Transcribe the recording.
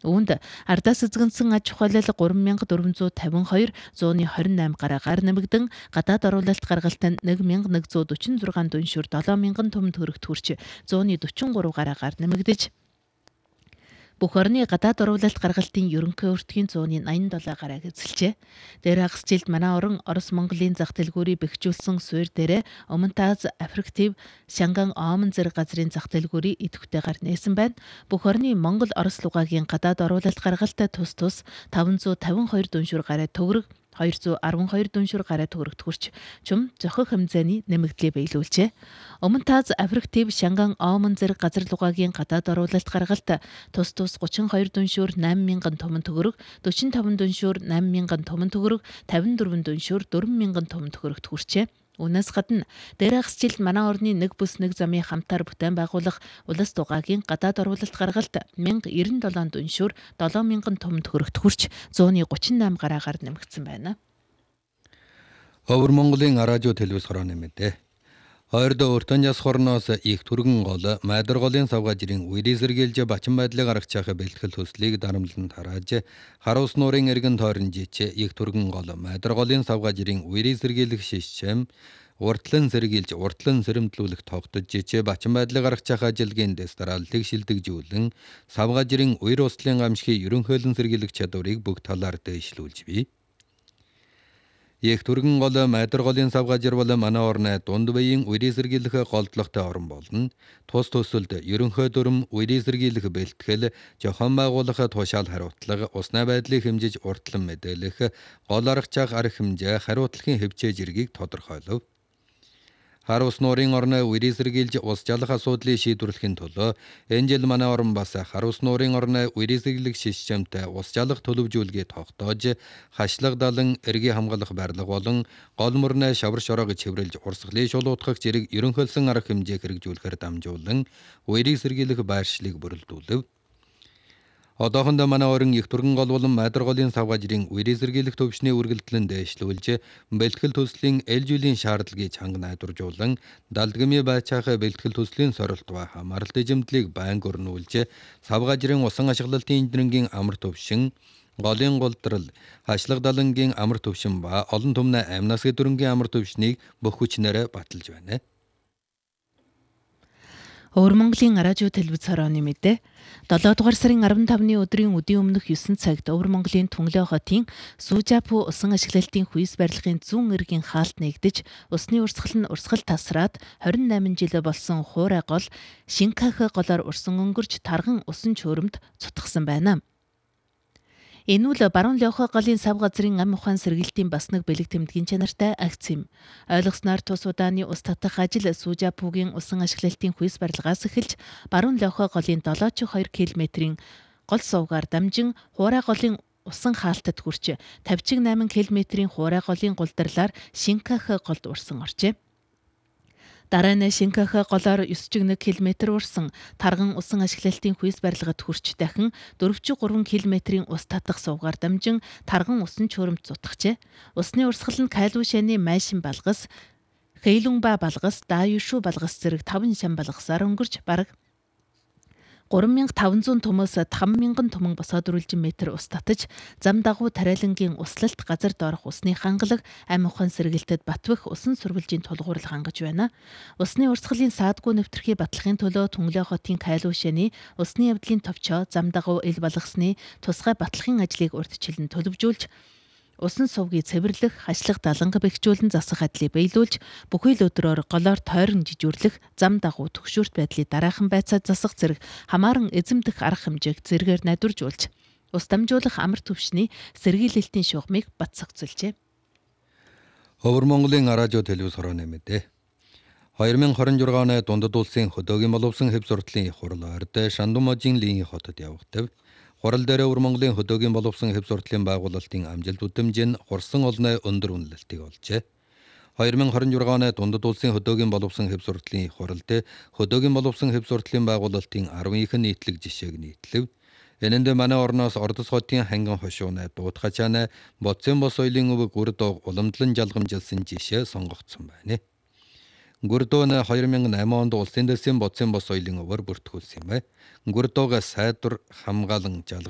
Үүнд ардаас эзэгэнсэн аж ахуйлал 3452, 128 гараагаар нэмэгдэн гадаад оруулалт гаргалтанд 1146 дүншүүр 7000 төмөнд төгрөгт хүрч 143 гараагаар нэмэгдэж бүх орны гадаад оруулалт гаргалтын ерөнхий өртгийн 187 гарааг эзэлжээ. Дээр хагасжилд манай орон Орос Монголын зах дэлгүүрийг бэхжүүлсэн суурь дээрээ Өмнөтаз Аффектив Шанган Омон зэрэг газрын зах дэлгүүрийг идэвхтэйгээр нээсэн байна. Бүх орны Монгол Орос лугагийн гадаад оруулалт гаргалтад тус 552 дүншүүр гараа төгрөг 212 дүншүүр гараа төгрөгт хүрч чум зохих хэмжээний нэмэгдлийг биелүүлжээ. Өмнөтаз Аффектив Шанган Омон зэрэг газар лугагийн гадаад оруулалт гаргалт тус 32 дүншүүр 8000 төмөн төгрөг, 45 дүншүүр 8000 төмөн төгрөг, 54 дүншүүр 4000 төмөн төгрөгт хүрчээ. Үүнээс гадна дээр хагасжилд манай орны нэг бүс нэг замын хамтаар бүтээн байгуулах улс дугаагийн гадаад оруулалт гаргалт 1097 дүншүүр 7000 төмөн төгрөгт хүрч 138 гараагаар нэмэгдсэн байна. Өвөр Монголын радио телевиз хорооны мэдээ. Хоёрдоо өртөн яс хорноос их түргэн гол майдар голын савга жирийн үерийн сэргийлж бачин байдлыг гаргахчаахаа бэлтгэл төслийг дарамтлан тарааж харуус нуурын эргэн тойрон жичээ их түргэн гол майдар голын савга жирийн үерийн сэргийлэх шишчэм уртлан сэргийлж уртлан сэрэмтлүүлэх тогтож жичээ бачин байдлыг гаргахчаахаа ажилгийн дестралтыг шилдэгжүүлэн савга жирийн үер услын гамшигын ерөнхийлөн сэргийлэх чадварыг бүх талаар дэвшлүүлж бий. Их түргэн гол майдар голын савгажир бол манай орны дунд баян үерийн сэргийлэх голдлоготой орон болно. Тус төсөлд ерөнхий дүрм үерийн сэргийлэх бэлтгэл, зохион байгуулах тушаал хариутлага, усны байдлыг хэмжиж уртлан мэдээлэх, гол аргачлах арга хэмжээ, хариуцлагын хэмжээ зэргийг тодорхойлов. Харуус нуурын орны үерийн сэргийлж ус жалах асуудлыг шийдвэрлэхийн төлөө энэ жил манай орн бас харуус нуурын орны үерийн сэргийлэх шишчэмтэй ус жалах төлөвжүүлгийг тогтоож хашлагдалан эргийн хамгаалах барилга болон гол мөрнө шавар шороог чиврэлж урсгалын шулуутгах зэрэг ерөнхийлсөн арга хэмжээ хэрэгжүүлэхээр дамжуулан үерийн сэргийлэх байршлыг бүрэлдүүлэв. Одоохондоо манай орон их түргэн гол болон майдар голын савга жирийн үерийн сэргийлэх төвчний үргэлжлэн дэвшлүүлж бэлтгэл төслийн эл жилийн шаардлагыг чанга найдваржуулан далдгамын байцаах бэлтгэл төслийн сорилт ба хамааралт эзэмдлийг байнга өрнүүлж савга жирийн усан ашиглалтын инженерийн амар төвшин голын голдрал хашлаг далангийн амар төвшин ба олон түмнэ амнаас дөрөнгийн амар төвшнийг бүх хүчнээрээ баталж байна. Өвөр Монголын радио телевиз хорооны мэдээ 7 дугаар сарын 15-ны өдрийн үдийн өмнөх 9 цагт Өвөр Монголын Түнглээ хотын Сүүжапу усан ашиглалтын хүйс барилгын зүүн эргийн хаалт нэгдэж усны урсгал нь урсгал тасраад 28 жил болсон хуурай гол Шинках голоор урсан өнгөрч тарган усан чөөрөмд цутгсан байна. Энэ үл баруун Лёхо голын сав газрын ам ухаан сэргийлтийн бас нэг бэлэг тэмдгийн чанартай акц юм. Ойлгосноор тус удааны ус татах ажил Сүүжапугийн усан ашиглалтын хүйс барилгаас эхэлж баруун Лёхо голын 72 км-ийн гол сувгаар дамжин хуурай голын усан хаалтад хүрч 58 км-ийн хуурай голын гулдарлаар Шинках голд урсан оржээ. Дараа нь Шинках голоор 9.1 км урсан тарган усан ашиглалтын хүйс барилгад хүрч дахин 4.3 км-ийн ус татах сувгаар дамжин тарган усан чөөрөмд цутгажээ. Усны урсгал нь Кайлуу шаны Майшин балгас, Хэйлүнба балгас, Дааюшу балгас зэрэг 5 шам балгасаар өнгөрч бараг 3500 төмөөс 5000 төмөн босоод үрүүлжин метр ус татаж зам дагуу тариалангийн услалт газар доорох усны хангалаг ам ухаан сэргийлтэд батвах усан сурвалжийн тулгуурлал хангаж байна. Усны урсгалын саадгүй нэвтрхий батлахын төлөө Түнглээ хотын Кайлуу шаны усны явдлын товчоо зам дагуу ил балгасны тусгай батлахын ажлыг урьдчилан төлөвжүүлж усан сувгийг цэвэрлэх, хашлах даланга бэхжүүлэн засах ажлыг биелүүлж, бүхий л өдрөөр голоор тойрон жижүүрлэх, зам дагуу төгшүүрт байдлыг дараахан байцаад засах зэрэг хамааран эзэмдэх арга хэмжээг зэргээр найдваржуулж, ус дамжуулах амар төвшний сэргийлэлтийн шугамыг батсагцуулжээ. Өвөр Монголын радио телевиз хорооны мэдээ. 2026 оны дундад улсын хөдөөгийн боловсон хэв суртлын их хурал орд Шандуможийн линийн хотод явагдав. Хурал дээр Өвөр Монголын хөдөөгийн боловсон хэв суртлын байгуулалтын амжилт үдэмж нь хурсан олны өндөр үнэлэлтийг олжээ. 2026 оны дундад улсын хөдөөгийн боловсон хэв суртлын их хуралд хөдөөгийн боловсон хэв суртлын байгуулалтын 10-ийнх нь нийтлэг жишээг нийтлэв. Энэнд манай орноос Ордос хотын ханган хошууны Дуутгачааны Боцсон бос соёлын өв Гүрдөө уламжлан жалгамжилсан жишээ сонгогдсон байна. Гүрдөө нь 2008 онд улсын дэсийн Боцсон бос соёлын өвөр бүртгүүлсэн юм байна. Гүрдөөг сайдвар хамгаалan